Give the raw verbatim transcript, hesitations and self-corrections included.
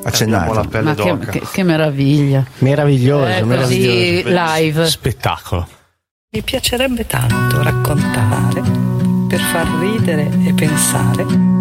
accennato. La pelle Ma che, d'oca. che, che meraviglia. Meraviglioso, Eh, così meraviglioso. live. Spettacolo. Mi piacerebbe tanto raccontare per far ridere e pensare